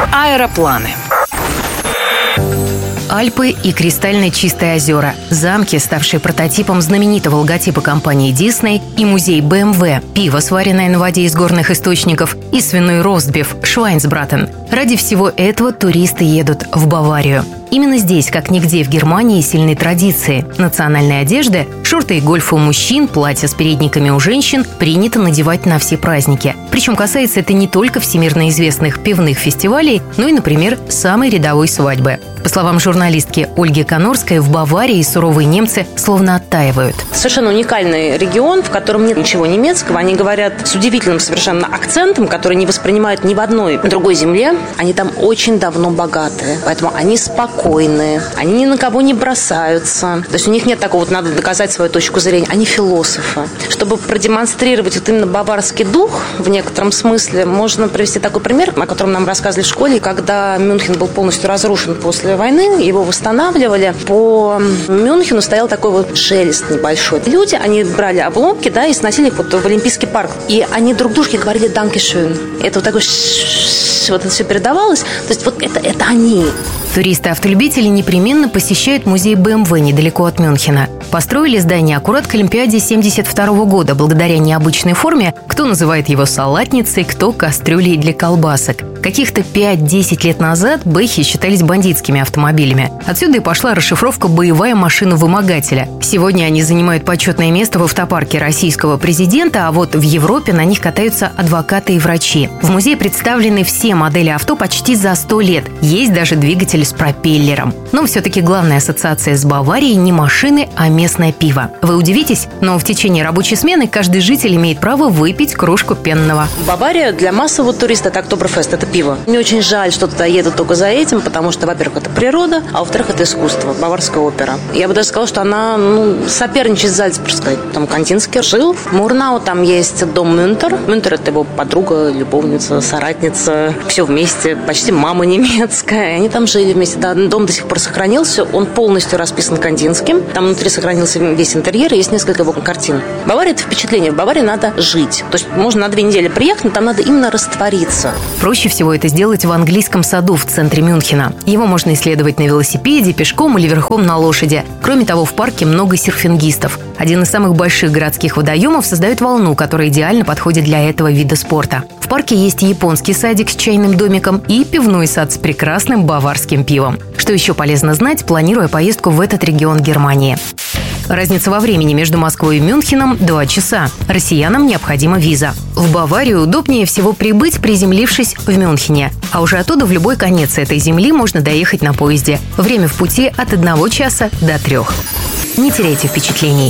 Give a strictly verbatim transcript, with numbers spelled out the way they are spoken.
Про аэропланы. Альпы и кристально чистые озера, замки, ставшие прототипом знаменитого логотипа компании Disney, и музей бэ эм вэ, пиво, сваренное на воде из горных источников, и свиной ростбиф Швайнсбратен. Ради всего этого туристы едут в Баварию. Именно здесь, как нигде в Германии, сильны традиции. Национальная одежда, шорты и гольфы у мужчин, платья с передниками у женщин принято надевать на все праздники. Причем касается это не только всемирно известных пивных фестивалей, но и, например, самой рядовой свадьбы. По словам журналистки Ольги Конорской, в Баварии суровые немцы словно оттаивают. Совершенно уникальный регион, в котором нет ничего немецкого. Они говорят с удивительным совершенно акцентом, который не воспринимают ни в одной другой земле. Они там очень давно богатые, поэтому они спокойные, они ни на кого не бросаются. То есть у них нет такого, вот надо доказать свою точку зрения. Они философы. Чтобы продемонстрировать вот именно баварский дух в некотором смысле, можно привести такой пример, о котором нам рассказывали в школе, когда Мюнхен был полностью разрушен после войны, его восстанавливали. По Мюнхену стоял такой вот шелест небольшой. Люди, они брали обломки, да, и сносили их вот в Олимпийский парк. И они друг дружке говорили «Данкешön». Это вот такой вот это все передавалось. То есть вот это, это они. Туристы-автолюбители непременно посещают музей бэ эм вэ недалеко от Мюнхена. Построили здание аккурат к Олимпиаде семьдесят второго года, благодаря необычной форме, кто называет его салатницей, кто кастрюлей для колбасок. Каких-то пять-десять лет назад бэхи считались бандитскими автомобилями. Отсюда и пошла расшифровка «боевая машина вымогателя». Сегодня они занимают почетное место в автопарке российского президента, а вот в Европе на них катаются адвокаты и врачи. В музее представлены все модели авто почти за сто лет. Есть даже двигатель с пропеллером. Но все-таки главная ассоциация с Баварией не машины, а местное пиво. Вы удивитесь, но в течение рабочей смены каждый житель имеет право выпить кружку пенного. Бавария для массового туриста – это Октоберфест, это пиво. Мне очень жаль, что туда едут только за этим, потому что, во-первых, это природа, а во-вторых, это искусство, баварская опера. Я бы даже сказала, что она ну, соперничает с Зальцбургской. Там Кандинский жил. В Мурнау там есть дом Мюнтер. Мюнтер – это его подруга, любовница, соратница. Все вместе, почти мама немецкая. Они там жили вместе. Да, дом до сих пор сохранился. Он полностью расписан Кандинским. Там внутри сохранился весь интерьер, и есть несколько его картин. Бавария – это впечатление. В Баварии надо жить. То есть можно на две недели приехать, но там надо именно раствориться. Проще всего это сделать в английском саду в центре Мюнхена. Его можно исследовать на велосипеде, пешком или верхом на лошади. Кроме того, в парке много серфингистов. Один из самых больших городских водоемов создает волну, которая идеально подходит для этого вида спорта. В парке есть и японский садик с чайным домиком, и пивной сад с прекрасным баварским пивом. Что еще полезно знать, планируя поездку в этот регион Германии? Разница во времени между Москвой и Мюнхеном – два часа. Россиянам необходима виза. В Баварию удобнее всего прибыть, приземлившись в Мюнхене. А уже оттуда в любой конец этой земли можно доехать на поезде. Время в пути от одного часа до трех. Не теряйте впечатлений.